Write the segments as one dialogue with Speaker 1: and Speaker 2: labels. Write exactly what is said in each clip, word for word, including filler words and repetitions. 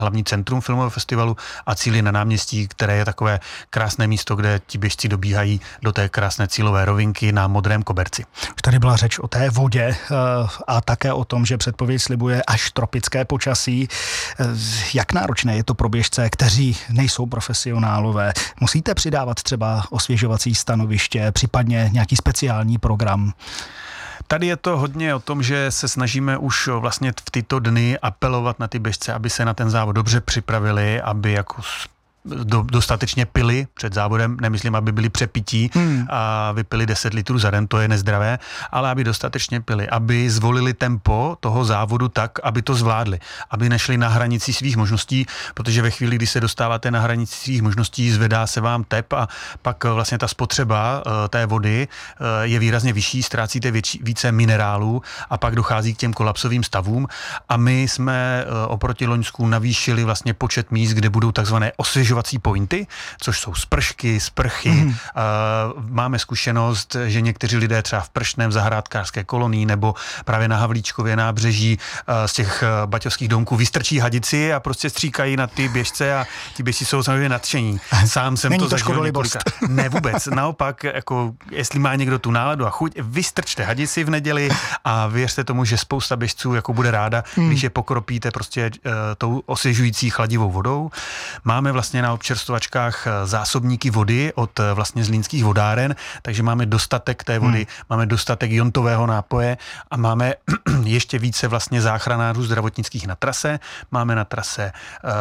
Speaker 1: hlavní centrum filmového festivalu a cíli na náměstí, které je takové krásné místo, kde ti běžci dobíhají do té krásné cílové rovinky na modrém koberci.
Speaker 2: Už tady byla řeč o té vodě a také o tom, že předpověď slibuje až tropické počasí. Jak náročné je to pro běžce, kteří nejsou profesionálové? Musíte přidávat třeba osvěžovací stanoviště, případně nějaký speciální program?
Speaker 1: Tady je to hodně o tom, že se snažíme už vlastně v tyto dny apelovat na ty běžce, aby se na ten závod dobře připravili, aby jako do, dostatečně pili před závodem, nemyslím, aby byli přepití hmm. a vypili deset litrů za den, to je nezdravé, ale aby dostatečně pili, aby zvolili tempo toho závodu tak, aby to zvládli, aby nešli na hranici svých možností, protože ve chvíli, kdy se dostáváte na hranici svých možností, zvedá se vám tep a pak vlastně ta spotřeba uh, té vody uh, je výrazně vyšší, ztrácíte větší, více minerálů a pak dochází k těm kolapsovým stavům a my jsme uh, oproti loňsku navýšili vlastně počet míst, kde budou takzvané osvěžovací pointy, což jsou spršky, sprchy. Mm. Uh, máme zkušenost, že někteří lidé třeba v Pršném zahrádkářské kolonii nebo právě na Havlíčkově nábřeží uh, z těch uh, baťovských domků vystrčí hadici a prostě stříkají na ty běžce a ti běžci jsou samozřejmě nadšení. Sám jsem
Speaker 2: Není
Speaker 1: to zažil několikrát. Ne vůbec. Naopak, jako jestli má někdo tu náladu a chuť, vystrčte hadici v neděli a věřte tomu, že spousta běžců jako bude ráda, mm. když je pokropíte prostě uh, tou osvěžující chladivou vodou. Máme vlastně na občerstvovačkách zásobníky vody od vlastně zlínských vodáren, takže máme dostatek té vody, hmm. máme dostatek jontového nápoje a máme ještě více vlastně záchranářů zdravotnických na trase. Máme na trase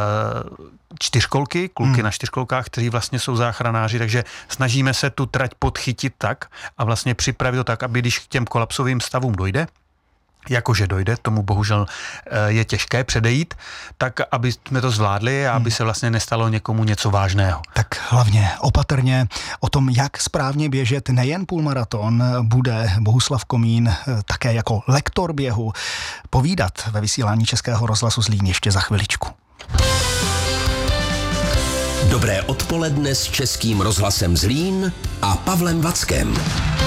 Speaker 1: uh, čtyřkolky, kluky hmm. na čtyřkolkách, kteří vlastně jsou záchranáři, takže snažíme se tu trať podchytit tak a vlastně připravit to tak, aby když k těm kolapsovým stavům dojde, jakože dojde, tomu bohužel je těžké předejít, tak aby jsme to zvládli a aby se vlastně nestalo někomu něco vážného.
Speaker 2: Tak hlavně opatrně o tom, jak správně běžet nejen půlmaraton, bude Bohuslav Komín také jako lektor běhu povídat ve vysílání Českého rozhlasu Zlín ještě za chviličku.
Speaker 3: Dobré odpoledne s Českým rozhlasem Zlín a Pavlem Vackem.